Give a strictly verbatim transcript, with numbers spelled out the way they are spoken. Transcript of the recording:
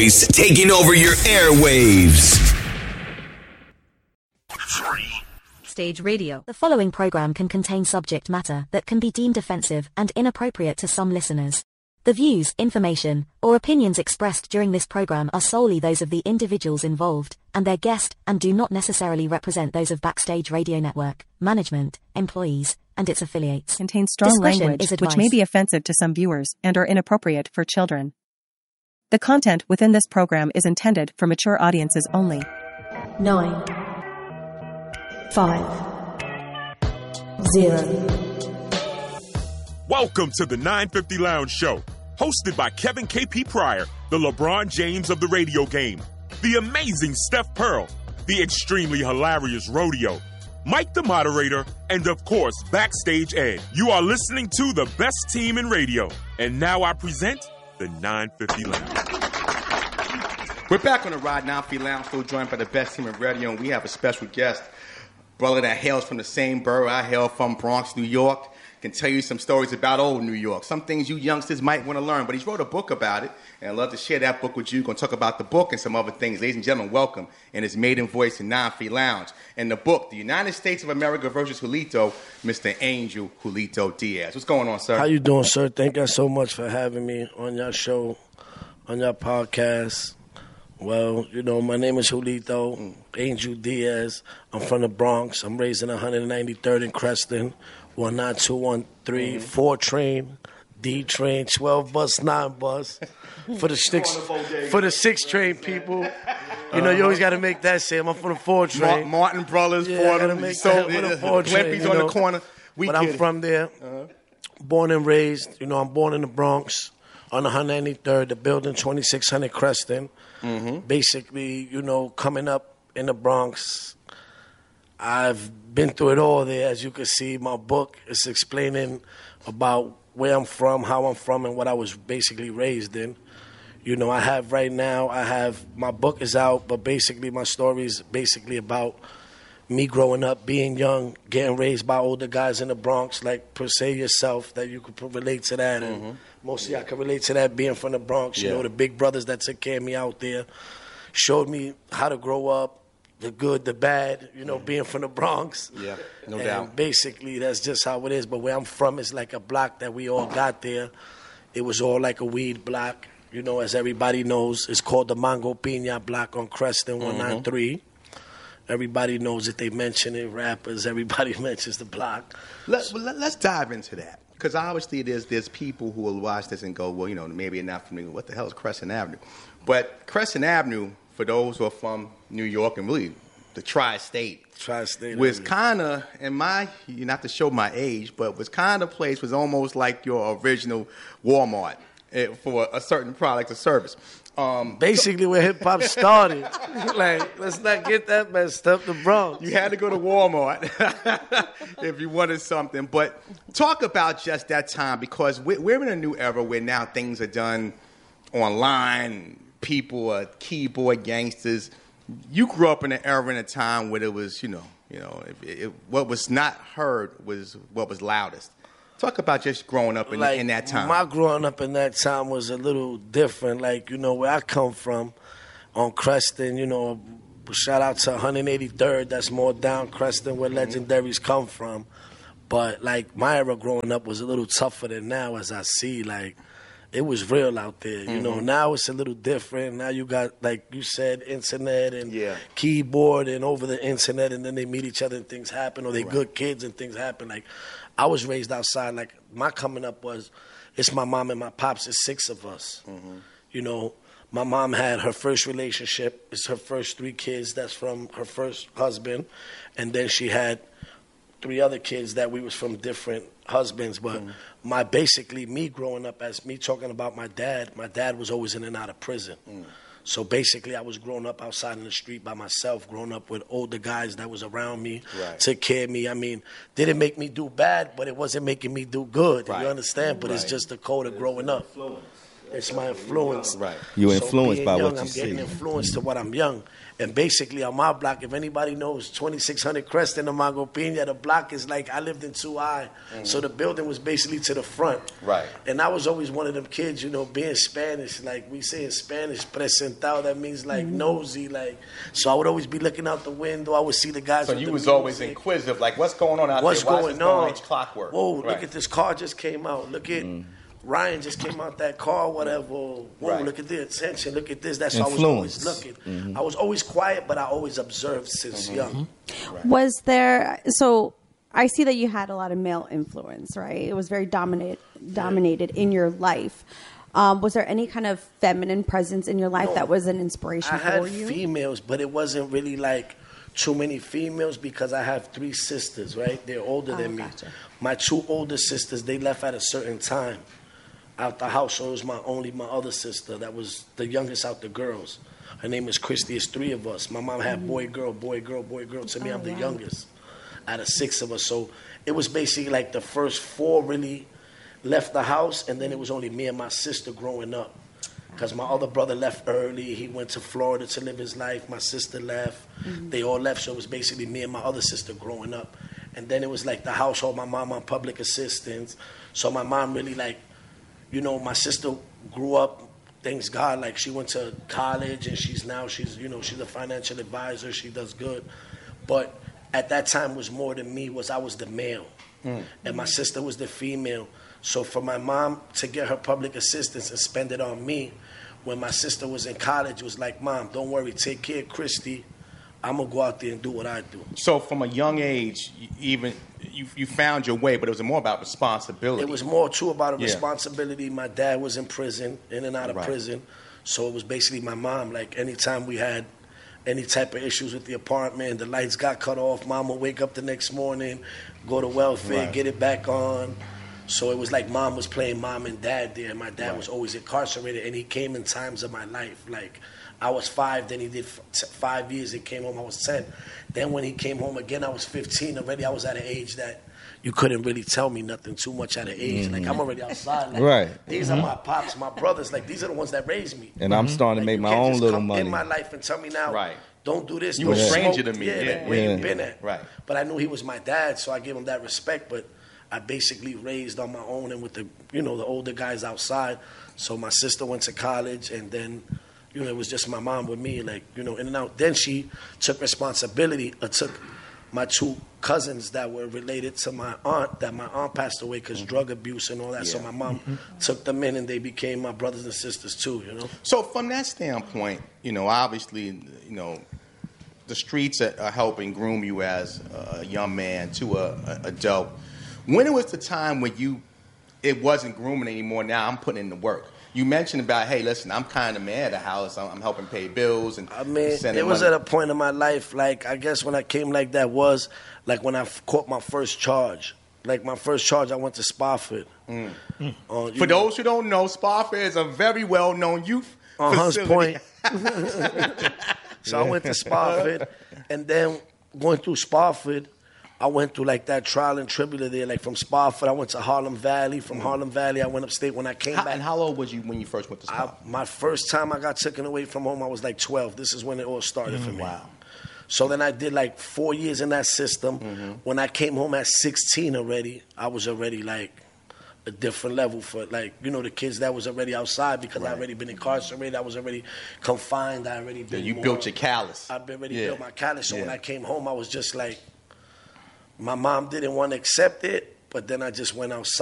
voice taking over your airwaves. Stage Radio. The following program can contain subject matter that can be deemed offensive and inappropriate to some listeners. The views, information, or opinions expressed during this program are solely those of the individuals involved and their guest and do not necessarily represent those of Backstage Radio Network, management, employees, and its affiliates. Contains strong Discretion language is advised. which may be offensive to some viewers and are inappropriate for children. The content within this program is intended for mature audiences only. Nine. Five. Zero. Welcome to the nine fifty Lounge Show, hosted by Kevin K P Pryor, the LeBron James of the radio game, the amazing Steph Pearl, the extremely hilarious Rodeo, Mike the moderator, and of course, Backstage Ed. You are listening to the best team in radio. And now I present the nine fifty Lounge. We're back on the Ride nine fifty Lounge, still joined by the best team in radio, and we have a special guest, brother that hails from the same borough I hail from, Bronx, New York. Can tell you some stories about old New York, some things you youngsters might want to learn. But he's wrote a book about it, and I'd love to share that book with you. Going to talk about the book and some other things. Ladies and gentlemen, welcome in his maiden voice in nine fifty Lounge. And the book, The United States of America versus Julito, Mister Angel Julito Diaz. What's going on, sir? How you doing, sir? Thank you so much for having me on your show, on your podcast. Well, you know, my name is Julito, mm. Angel Diaz. I'm from the Bronx. I'm raised in one ninety-third in Creston. one nine two one three, mm-hmm. four train, D train, twelve bus, nine bus. For the six, for the six train people, you know, you always got to make that same. I'm from the four train. Ma- Martin Brothers, yeah, Fordham, I gotta make so that for the four train, you on know, the corner. We but I'm it. from there, uh-huh. born and raised. You know, I'm born in the Bronx on one ninety-third, the building twenty-six hundred Creston. Mm-hmm. Basically, you know, coming up in the Bronx, I've been through it all there. As you can see, my book is explaining about where I'm from, how I'm from, and what I was basically raised in. You know, I have right now, I have, my book is out, but basically my story is basically about me growing up, being young, getting raised by older guys in the Bronx, like per se yourself, that you could relate to that. Mm-hmm. And most of y'all can relate to that, being from the Bronx. Yeah. You know, the big brothers that took care of me out there showed me how to grow up, the good, the bad, you know, being from the Bronx. Yeah, no and doubt. Basically, that's just how it is. But where I'm from is like a block that we all got there. It was all like a weed block, you know, as everybody knows. It's called the Mango Pina block on Creston, one ninety-three. Everybody knows it. They mention it. Rappers, everybody mentions the block. Let, well, let, let's dive into that. Because obviously there's there's people who will watch this and go, well, you know, maybe they're not familiar. What the hell is Crescent Avenue? But Crescent Avenue, for those who are from New York and really the tri-state, tri-state was kind of, in my, not to show my age, but was kind of place was almost like your original Walmart for a certain product or service. Um, Basically, where hip hop started. Like, let's not get that messed up. The Bronx. You had to go to Walmart if you wanted something. But talk about just that time, because we're, we're in a new era where now things are done online. People are keyboard gangsters. You grew up in an era and a time where it was, you know, you know, it, it, what was not heard was what was loudest. Talk about just growing up in, like, in that time. My growing up in that time was a little different. Like, you know, where I come from on Creston, you know, shout out to one eighty-third, that's more down Creston where mm-hmm. legendaries come from. But, like, my era growing up was a little tougher than now, as I see. Like, it was real out there. You mm-hmm. know, now it's a little different. Now you got, like you said, internet and yeah. keyboard and over the internet, and then they meet each other and things happen, or they right. good kids and things happen. Like, I was raised outside. Like, my coming up was, it's my mom and my pops. It's six of us. Mm-hmm. You know, my mom had her first relationship. It's her first three kids. That's from her first husband. And then she had three other kids that we was from different husbands. But mm-hmm. my basically, me growing up, as me talking about my dad, my dad was always in and out of prison. Mm. So basically, I was growing up outside in the street by myself, growing up with older guys that was around me, right. took care of me. I mean, didn't make me do bad, but it wasn't making me do good. Right. You understand? But right. it's just the code of growing up. It's my influence. Right. You So influenced being by young, what you I'm see. getting influenced to what I'm young. And basically on my block, if anybody knows twenty-six hundred Crest in the Mago Pina, the block is like, I lived in two I. So the building was basically to the front. Right. And I was always one of them kids, you know, being Spanish, like we say in Spanish, presentado, that means like nosy, like, so I would always be looking out the window. I would see the guys So with you the was always music. inquisitive, like what's going on out What's there? Why is going this going on? H clockwork? Whoa, Right. look at this car just came out. Look at Ryan just came out that car, whatever. Whoa, Right. look at the attention. Look at this. That's why I was always Influence. looking. I was always quiet, but I always observed since young. Was there, so I see that you had a lot of male influence, right? It was very dominate, dominated in your life. Um, was there any kind of feminine presence in your life No. that was an inspiration I had for you? females, but it wasn't really like too many females because I have three sisters, right? They're older Oh, than me. gotcha. My two older sisters, they left at a certain time out the house. So it was my only my other sister that was the youngest out the girls. Her name is Christy. It's three of us. My mom had boy, girl, boy, girl, boy, girl. To me, Oh, I'm the wow. youngest out of six of us. So it was basically like the first four really left the house, and then it was only me and my sister growing up. Because my other brother left early. He went to Florida to live his life. My sister left. They all left. So it was basically me and my other sister growing up. And then it was like the household, my mom on public assistance. So my mom really like, you know, my sister grew up, thanks God, like she went to college and she's now, she's, you know, she's a financial advisor. She does good. But at that time was more than me, was I was the male. And my sister was the female. So for my mom to get her public assistance and spend it on me, when my sister was in college, it was like, Mom, don't worry, take care of Christy. I'm going to go out there and do what I do. So from a young age, you even you you found your way, but it was more about responsibility. It was more, too, about a Yeah. responsibility. My dad was in prison, in and out of Right. prison. So it was basically my mom. Like, anytime we had any type of issues with the apartment, the lights got cut off, Mom would wake up the next morning, go to welfare, Right. get it back on. So it was like Mom was playing mom and dad there. My dad Right. was always incarcerated, and he came in times of my life. Like, I was five, then he did f- t- five years. He came home, I was ten. Then when he came home again, I was fifteen. Already I was at an age that you couldn't really tell me nothing too much at an age. Like, I'm already outside. Like, Right. These are my pops, my brothers. Like, these are the ones that raised me. And I'm starting to Like, make you my can't own just little come money. in my life and tell me now, Right. don't do this. You don't a stranger smoke. to me, Yeah, yeah, like, where yeah. you been at? Right. But I knew he was my dad, so I gave him that respect. But I basically raised on my own and with the, you know, the older guys outside. So my sister went to college, and then, you know, it was just my mom with me, like, you know, in and out. Then she took responsibility, or took my two cousins that were related to my aunt, that my aunt passed away because drug abuse and all that. So Yeah. my mom took them in, and they became my brothers and sisters too, you know. So from that standpoint, you know, obviously, you know, the streets are, are helping groom you as a young man to a, a adult. When it was the time when you, it wasn't grooming anymore. Now I'm putting in the work. You mentioned about, hey, listen, I'm kind of man of the house. I'm, I'm helping pay bills and I mean, sending it was money. at a point in my life, like, I guess when I came like that was, like, when I f- caught my first charge. Like, my first charge, I went to Spofford. Mm. Uh, you For know, those who don't know, Spofford is a very well-known youth on Hunts facility. Point. So I went to Spofford, and then going through Spofford, I went through like that trial and tribulation there. Like from Spofford, I went to Harlem Valley. From Harlem Valley, I went upstate. When I came How, back, and how old was you when you first went to I, Spofford? my first time I got taken away from home, I was like twelve. This is when it all started for me. Wow. So then I did like four years in that system. When I came home at sixteen already, I was already like a different level for like, you know, the kids that was already outside because I Right. already been incarcerated. I was already confined. I already been You more- built your callus. I've already Yeah. built my callus. So when Yeah. I came home, I was just like, my mom didn't want to accept it, but then I just went outside.